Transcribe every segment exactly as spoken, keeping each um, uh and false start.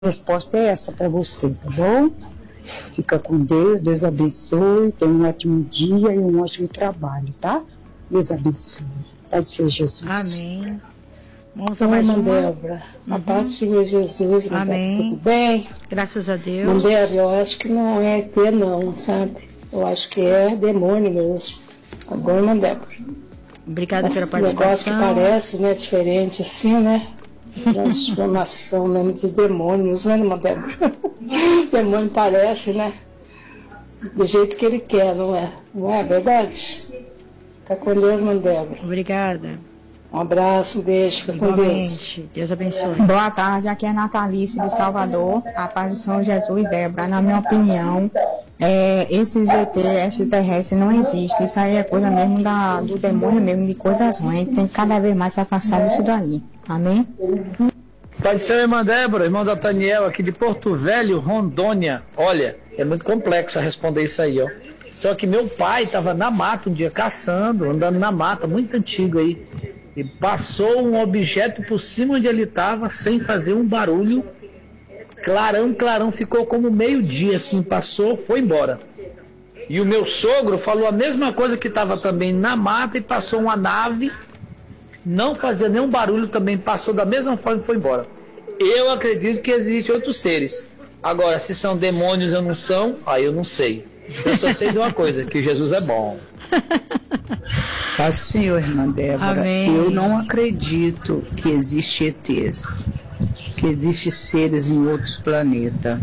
A resposta é essa para você, tá bom? Fica com Deus, Deus abençoe, tenha um ótimo dia e um ótimo trabalho, tá? Deus abençoe. Paz do Senhor Jesus. Amém. Vamos a mais uma. Débora. A paz do Senhor Jesus. Amém. Tudo bem? Graças a Deus. Não, Débora, eu acho que não é E T não, sabe? Eu acho que é demônio mesmo. Tá bom, irmã Débora? Obrigada Esse pela participação. negócio que parece, né, diferente assim, né? Transformação, né, de demônios, né, irmã Débora? O demônio parece, né? Do jeito que ele quer, não é? Não é verdade? Fica com Deus, irmã Débora. Obrigada. Um abraço, um beijo, fica com Deus. Deus abençoe. Boa tarde, aqui é Natalice de Salvador. A paz do Senhor Jesus, Débora. Na minha opinião, é, esses E T extraterrestres não existem. Isso aí é coisa mesmo da, do demônio mesmo, de coisas ruins. Tem que cada vez mais se afastar disso daí. Amém? Pode ser, irmã Débora, irmão Nathaniel, aqui de Porto Velho, Rondônia. Olha, é muito complexo a responder isso aí, ó. Só que meu pai estava na mata um dia caçando, andando na mata, muito antigo aí. E passou um objeto por cima onde ele estava, sem fazer um barulho. Clarão, clarão, ficou como meio-dia, assim, passou, foi embora. E o meu sogro falou a mesma coisa, que estava também na mata e passou uma nave, não fazia nenhum barulho, também passou da mesma forma e foi embora. Eu acredito que existem outros seres. Agora, se são demônios ou não são, aí eu não sei. Eu só sei de uma coisa, que Jesus é bom. Paz do Senhor, irmã Débora. Amém. Eu não acredito que existe E Tês, que existe seres em outros planetas.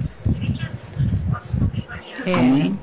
É. Amém?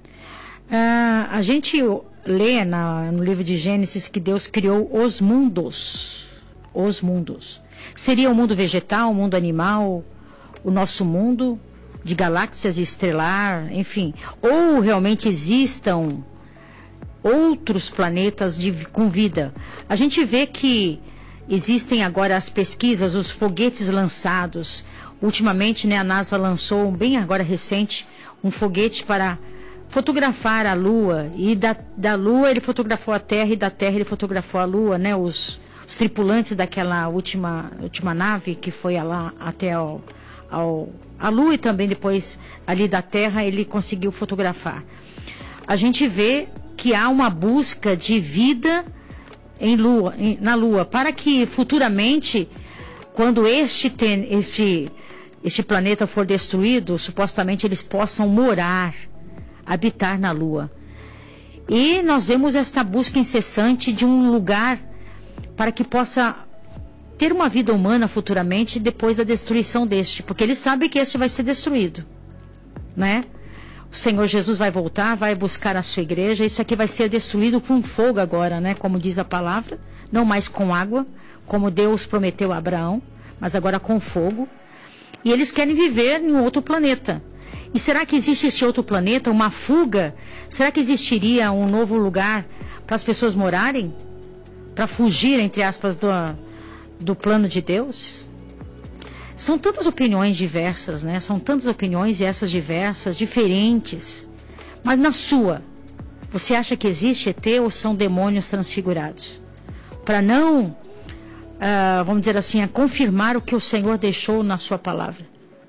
Ah, a gente lê na, no livro de Gênesis que Deus criou os mundos. Os mundos. Seria o mundo vegetal, o mundo animal, o nosso mundo de galáxias estrelar, enfim. Ou realmente existam outros planetas de, com vida. A gente vê que existem agora as pesquisas, os foguetes lançados. Ultimamente, né, a NASA lançou, bem agora recente, um foguete para fotografar a Lua. E da, da Lua ele fotografou a Terra e da Terra ele fotografou a Lua, né? Os, os tripulantes daquela última, última nave que foi lá até ao, ao, a Lua, e também depois ali da Terra ele conseguiu fotografar. A gente vê que há uma busca de vida em Lua, em, na Lua, para que futuramente, quando este, ten, este, este planeta for destruído, supostamente eles possam morar, habitar na Lua. E nós vemos esta busca incessante de um lugar para que possa ter uma vida humana futuramente depois da destruição deste, porque eles sabem que este vai ser destruído, né? O Senhor Jesus vai voltar, vai buscar a sua igreja. Isso aqui vai ser destruído com fogo agora, né? Como diz a palavra, não mais com água, como Deus prometeu a Abraão, mas agora com fogo. E eles querem viver em outro planeta. E será que existe esse outro planeta, uma fuga? Será que existiria um novo lugar para as pessoas morarem? Para fugir, entre aspas, do, do plano de Deus? São tantas opiniões diversas, né? São tantas opiniões e essas diversas, diferentes. Mas na sua, você acha que existe E T ou são demônios transfigurados? Para não, uh, vamos dizer assim, a confirmar o que o Senhor deixou na sua palavra.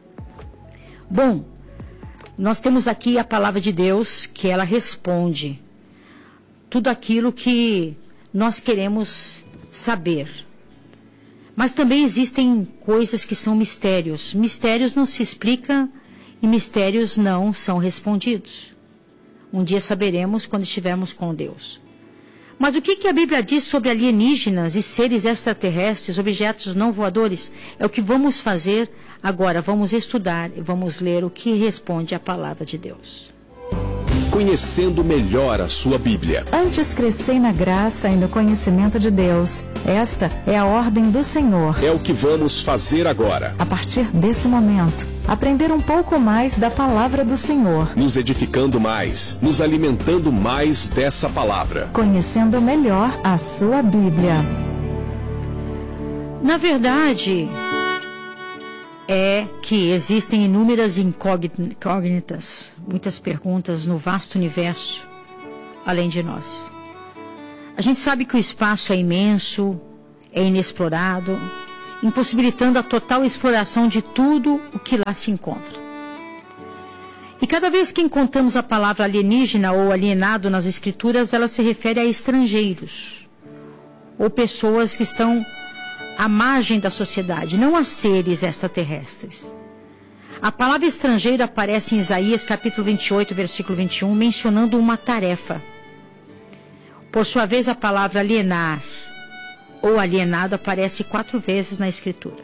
Bom, nós temos aqui a palavra de Deus, que ela responde tudo aquilo que nós queremos saber. Mas também existem coisas que são mistérios. Mistérios não se explicam e mistérios não são respondidos. Um dia saberemos quando estivermos com Deus. Mas o que, que a Bíblia diz sobre alienígenas e seres extraterrestres, objetos não voadores? É o que vamos fazer agora. Vamos estudar e vamos ler o que responde a palavra de Deus. Conhecendo melhor a sua Bíblia. Antes crescei na graça e no conhecimento de Deus. Esta é a ordem do Senhor. É o que vamos fazer agora. A partir desse momento, aprender um pouco mais da palavra do Senhor. Nos edificando mais, nos alimentando mais dessa palavra. Conhecendo melhor a sua Bíblia. Na verdade, é que existem inúmeras incógnitas, muitas perguntas no vasto universo, além de nós. A gente sabe que o espaço é imenso, é inexplorado, impossibilitando a total exploração de tudo o que lá se encontra. E cada vez que encontramos a palavra alienígena ou alienado nas Escrituras, ela se refere a estrangeiros, ou pessoas que estão à margem da sociedade, não a seres extraterrestres. A palavra estrangeiro aparece em Isaías capítulo vinte e oito, versículo vinte e um, mencionando uma tarefa. Por sua vez, a palavra alienar ou alienado aparece quatro vezes na Escritura.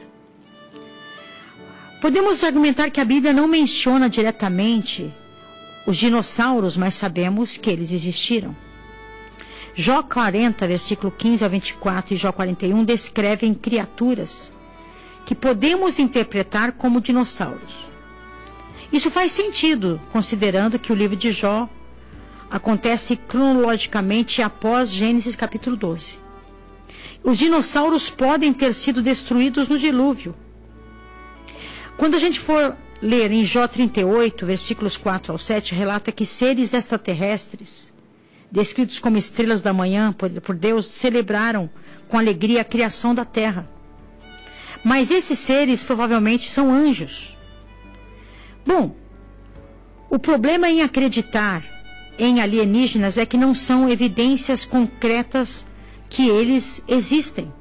Podemos argumentar que a Bíblia não menciona diretamente os dinossauros, mas sabemos que eles existiram. Jó quarenta, versículo quinze ao vinte e quatro e Jó quarenta e um descrevem criaturas que podemos interpretar como dinossauros. Isso faz sentido, considerando que o livro de Jó acontece cronologicamente após Gênesis capítulo doze. Os dinossauros podem ter sido destruídos no dilúvio. Quando a gente for ler em Jó trinta e oito, versículos quatro ao sete, relata que seres extraterrestres, descritos como estrelas da manhã por Deus, celebraram com alegria a criação da terra. Mas esses seres provavelmente são anjos. Bom, o problema em acreditar em alienígenas é que não são evidências concretas que eles existem.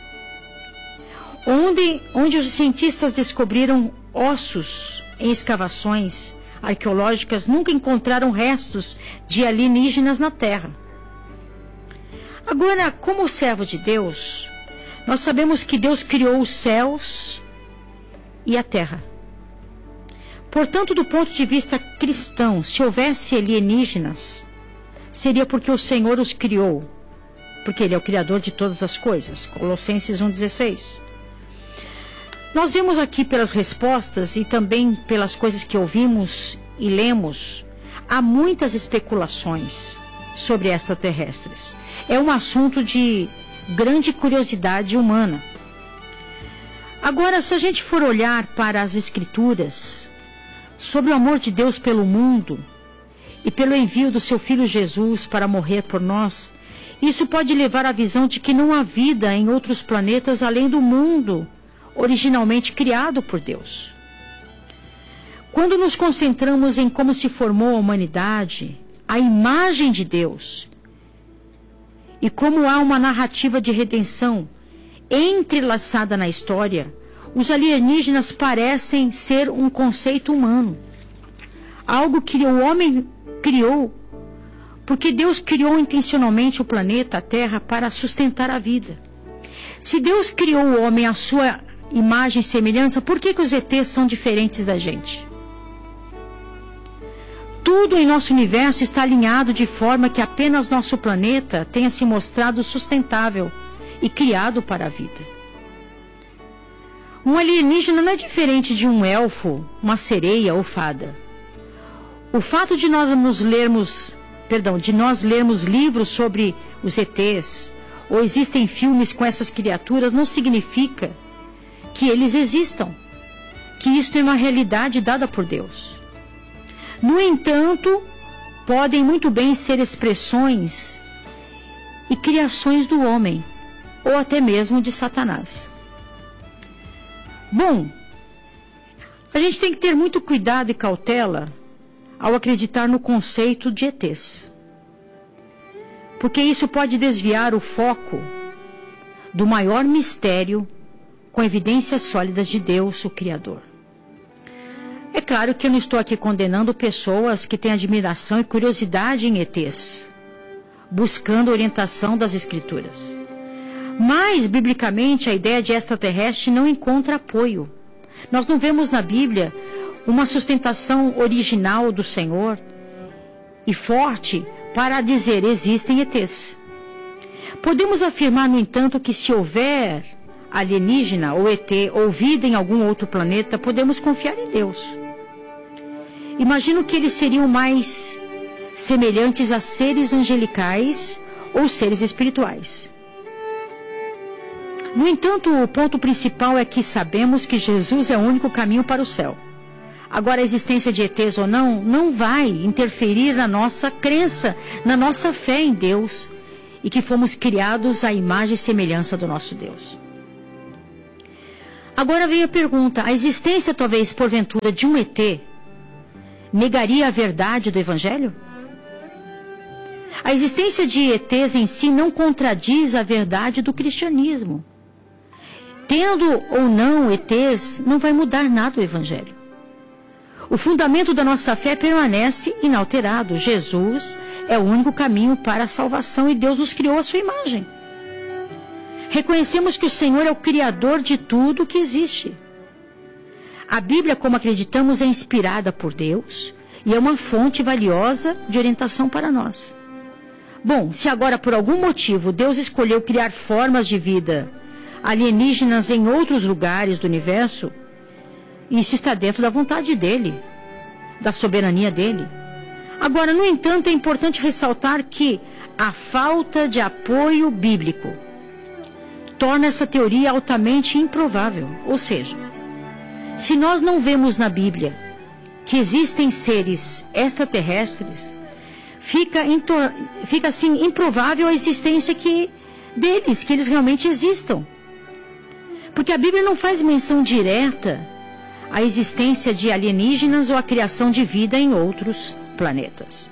Onde, onde os cientistas descobriram ossos em escavações arqueológicas, nunca encontraram restos de alienígenas na Terra. Agora, como servo de Deus, nós sabemos que Deus criou os céus e a terra. Portanto, do ponto de vista cristão, se houvesse alienígenas, seria porque o Senhor os criou, porque Ele é o Criador de todas as coisas. Colossenses um, dezesseis. Nós vemos aqui pelas respostas e também pelas coisas que ouvimos e lemos, há muitas especulações sobre extraterrestres. É um assunto de grande curiosidade humana. Agora, se a gente for olhar para as Escrituras, sobre o amor de Deus pelo mundo e pelo envio do seu Filho Jesus para morrer por nós, isso pode levar à visão de que não há vida em outros planetas além do mundo originalmente criado por Deus. Quando nos concentramos em como se formou a humanidade, a imagem de Deus, e como há uma narrativa de redenção entrelaçada na história, os alienígenas parecem ser um conceito humano. Algo que o homem criou, porque Deus criou intencionalmente o planeta, a Terra, para sustentar a vida. Se Deus criou o homem à sua imagem e semelhança, por que que os E Tês são diferentes da gente? Tudo em nosso universo está alinhado de forma que apenas nosso planeta tenha se mostrado sustentável e criado para a vida. Um alienígena não é diferente de um elfo, uma sereia ou fada. O fato de nós nos lermos, perdão, de nós lermos livros sobre os E Tês, ou existem filmes com essas criaturas, não significa que eles existam, que isto é uma realidade dada por Deus. No entanto, podem muito bem ser expressões e criações do homem, ou até mesmo de Satanás. Bom, a gente tem que ter muito cuidado e cautela ao acreditar no conceito de E Tês, porque isso pode desviar o foco do maior mistério com evidências sólidas de Deus, o Criador. É claro que eu não estou aqui condenando pessoas que têm admiração e curiosidade em E Tês, buscando a orientação das Escrituras. Mas, biblicamente, a ideia de extraterrestre não encontra apoio. Nós não vemos na Bíblia uma sustentação original do Senhor e forte para dizer existem E Tês. Podemos afirmar, no entanto, que se houver alienígena ou E Tê ou vida em algum outro planeta, podemos confiar em Deus. Imagino que eles seriam mais semelhantes a seres angelicais ou seres espirituais. No entanto, o ponto principal é que sabemos que Jesus é o único caminho para o céu. Agora, a existência de E Tês ou não, não vai interferir na nossa crença, na nossa fé em Deus e que fomos criados à imagem e semelhança do nosso Deus. Agora vem a pergunta: a existência, talvez, porventura, de um E T negaria a verdade do Evangelho? A existência de E Tês em si não contradiz a verdade do cristianismo. Tendo ou não E Tês, não vai mudar nada o Evangelho. O fundamento da nossa fé permanece inalterado. Jesus é o único caminho para a salvação e Deus nos criou à sua imagem. Reconhecemos que o Senhor é o Criador de tudo que existe. A Bíblia, como acreditamos, é inspirada por Deus e é uma fonte valiosa de orientação para nós. Bom, se agora por algum motivo Deus escolheu criar formas de vida alienígenas em outros lugares do universo, isso está dentro da vontade dele, da soberania dele. Agora, no entanto, é importante ressaltar que a falta de apoio bíblico torna essa teoria altamente improvável. Ou seja, se nós não vemos na Bíblia que existem seres extraterrestres, fica, fica assim improvável a existência que, deles, que eles realmente existam. Porque a Bíblia não faz menção direta à existência de alienígenas ou à criação de vida em outros planetas.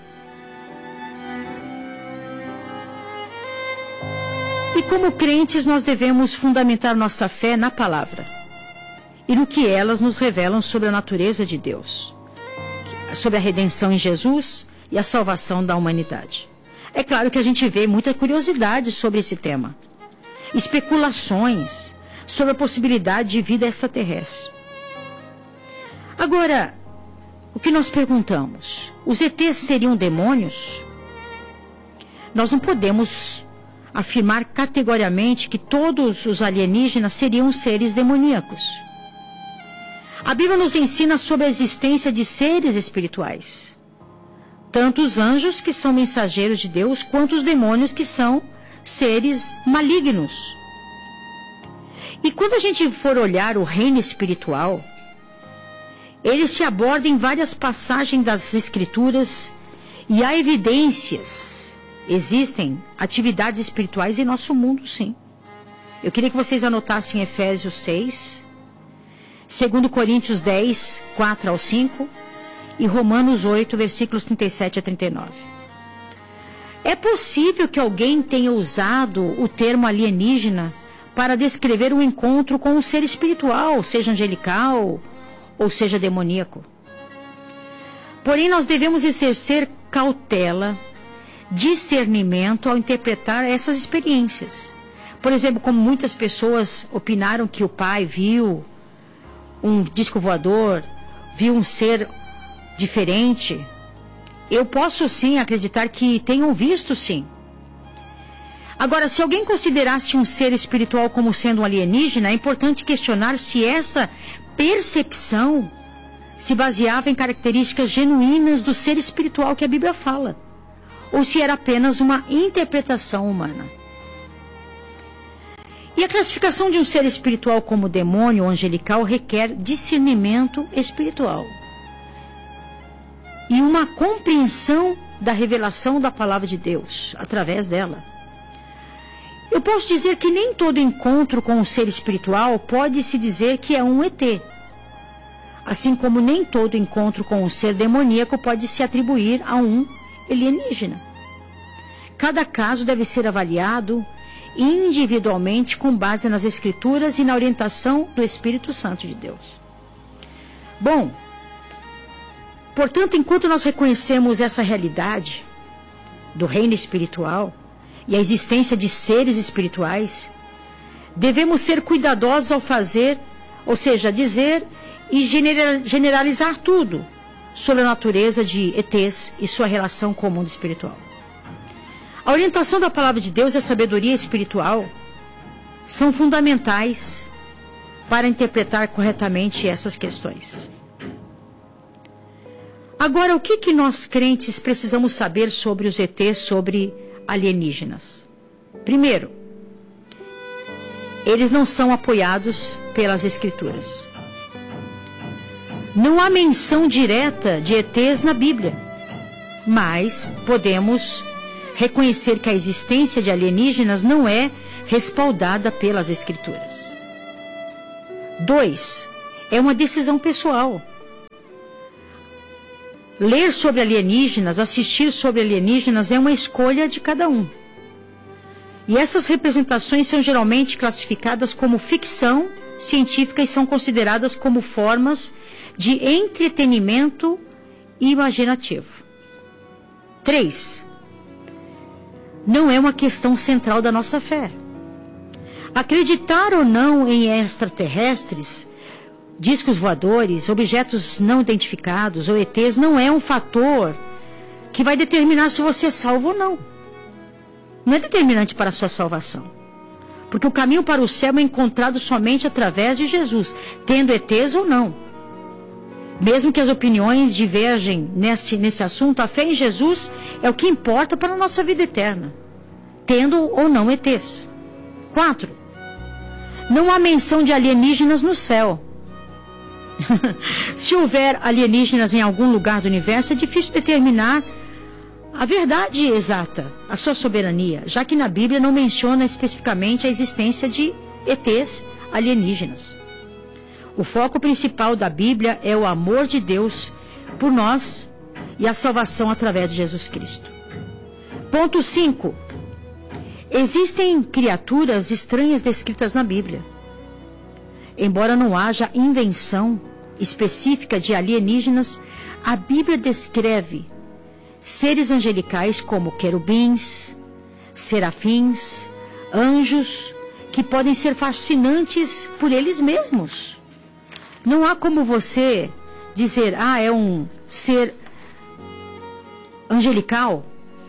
E como crentes, nós devemos fundamentar nossa fé na palavra e no que elas nos revelam sobre a natureza de Deus, sobre a redenção em Jesus e a salvação da humanidade. É claro que a gente vê muita curiosidade sobre esse tema, especulações sobre a possibilidade de vida extraterrestre. Agora, o que nós perguntamos? Os E Tês seriam demônios? Nós não podemos afirmar categoricamente que todos os alienígenas seriam seres demoníacos. A Bíblia nos ensina sobre a existência de seres espirituais, tanto os anjos, que são mensageiros de Deus, quanto os demônios, que são seres malignos. E quando a gente for olhar o reino espiritual, ele se aborda em várias passagens das Escrituras e há evidências, existem atividades espirituais em nosso mundo, sim. Eu queria que vocês anotassem Efésios seis, dois Coríntios dez, quatro ao cinco e Romanos oito, versículos trinta e sete a trinta e nove. É possível que alguém tenha usado o termo alienígena para descrever um encontro com um ser espiritual, seja angelical ou seja demoníaco. Porém, nós devemos exercer cautela, discernimento ao interpretar essas experiências. Por exemplo, como muitas pessoas opinaram que o pai viu um disco voador, viu um ser diferente, eu posso sim acreditar que tenham visto, sim. Agora, se alguém considerasse um ser espiritual como sendo um alienígena, é importante questionar se essa percepção se baseava em características genuínas do ser espiritual que a Bíblia fala, ou se era apenas uma interpretação humana. E a classificação de um ser espiritual como demônio ou angelical requer discernimento espiritual e uma compreensão da revelação da palavra de Deus através dela. Eu posso dizer que nem todo encontro com um ser espiritual pode-se dizer que é um E T. Assim como nem todo encontro com um ser demoníaco pode se atribuir a um alienígena. Cada caso deve ser avaliado individualmente com base nas Escrituras e na orientação do Espírito Santo de Deus. Bom, portanto, enquanto nós reconhecemos essa realidade do reino espiritual e a existência de seres espirituais, devemos ser cuidadosos ao fazer, ou seja, dizer e generalizar tudo sobre a natureza de E Tês e sua relação com o mundo espiritual. A orientação da palavra de Deus e a sabedoria espiritual são fundamentais para interpretar corretamente essas questões. Agora, o que, que nós crentes precisamos saber sobre os E Tês, sobre alienígenas? Primeiro, eles não são apoiados pelas Escrituras. Não há menção direta de E Tês na Bíblia, mas podemos reconhecer que a existência de alienígenas não é respaldada pelas Escrituras. Dois, é uma decisão pessoal. Ler sobre alienígenas, assistir sobre alienígenas é uma escolha de cada um. E essas representações são geralmente classificadas como ficção científica e são consideradas como formas de entretenimento imaginativo. Três, não é uma questão central da nossa fé. Acreditar ou não em extraterrestres, discos voadores, objetos não identificados ou E Tês não é um fator que vai determinar se você é salvo ou não. Não é determinante para a sua salvação. Porque o caminho para o céu é encontrado somente através de Jesus, tendo E Tês ou não. Mesmo que as opiniões divergem nesse, nesse assunto, a fé em Jesus é o que importa para a nossa vida eterna, tendo ou não E Tês. Quatro, não há menção de alienígenas no céu. Se houver alienígenas em algum lugar do universo, é difícil determinar a verdade exata, a sua soberania, já que na Bíblia não menciona especificamente a existência de E Tês alienígenas. O foco principal da Bíblia é o amor de Deus por nós e a salvação através de Jesus Cristo. Ponto cinco. Existem criaturas estranhas descritas na Bíblia. Embora não haja invenção específica de alienígenas, a Bíblia descreve seres angelicais como querubins, serafins, anjos, que podem ser fascinantes por eles mesmos. Não há como você dizer, ah, é um ser angelical,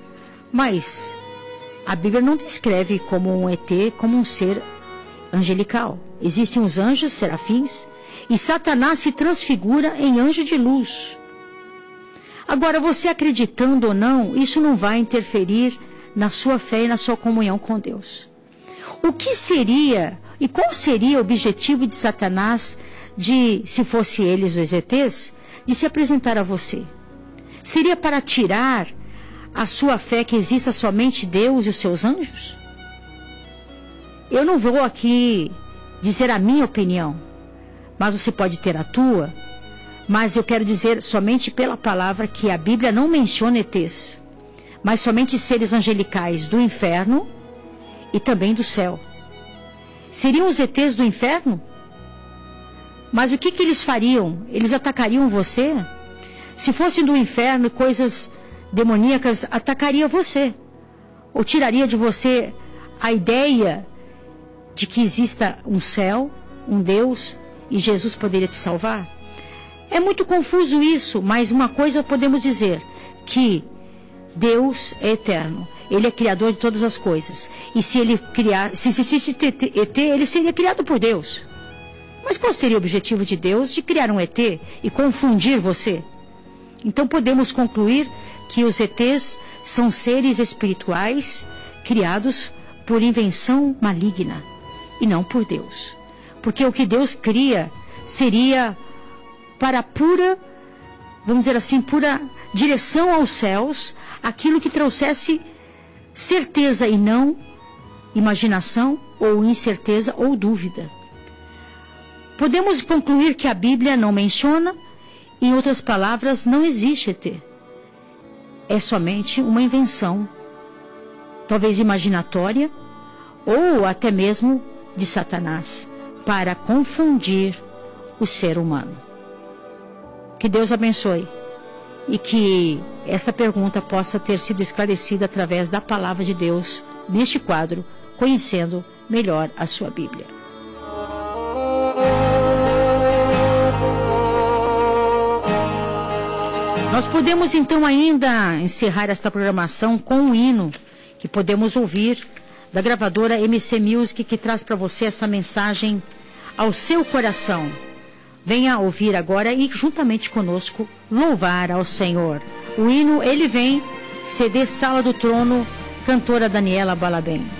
mas a Bíblia não descreve como um E Tê, como um ser angelical. Existem os anjos, serafins, e Satanás se transfigura em anjo de luz. Agora, você acreditando ou não, isso não vai interferir na sua fé e na sua comunhão com Deus. O que seria, e qual seria o objetivo de Satanás, de, se fosse eles os E Tês, de se apresentar a você? Seria para tirar a sua fé que exista somente Deus e os seus anjos? Eu não vou aqui dizer a minha opinião, mas você pode ter a tua, mas eu quero dizer somente pela palavra que a Bíblia não menciona E Tês, mas somente seres angelicais do inferno e também do céu. Seriam os E Tês do inferno? Mas o que, que eles fariam? Eles atacariam você? Se fossem do inferno, coisas demoníacas atacaria você, ou tiraria de você a ideia de que exista um céu, um Deus, e Jesus poderia te salvar? É muito confuso isso, mas uma coisa podemos dizer, que Deus é eterno, Ele é criador de todas as coisas, e se Ele criar, se existisse E Tê, Ele seria criado por Deus. Mas qual seria o objetivo de Deus de criar um E Tê e confundir você? Então podemos concluir que os E Tês são seres espirituais criados por invenção maligna e não por Deus. Porque o que Deus cria seria para pura, vamos dizer assim, pura direção aos céus, aquilo que trouxesse certeza e não imaginação ou incerteza ou dúvida. Podemos concluir que a Bíblia não menciona, em outras palavras, não existe E Tê. É somente uma invenção, talvez imaginatória, ou até mesmo de Satanás, para confundir o ser humano. Que Deus abençoe e que essa pergunta possa ter sido esclarecida através da palavra de Deus neste quadro, conhecendo melhor a sua Bíblia. Nós podemos então ainda encerrar esta programação com um hino que podemos ouvir da gravadora M C Music, que traz para você essa mensagem ao seu coração. Venha ouvir agora e juntamente conosco louvar ao Senhor. O hino Ele Vem, C D Sala do Trono, cantora Daniela Balabem.